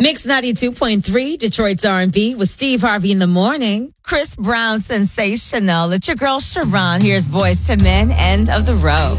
Mix 92.3, Detroit's R&B with Steve Harvey in the morning. Chris Brown, Sensational. It's your girl, Sharon. Here's Boys to Men, End of the Road.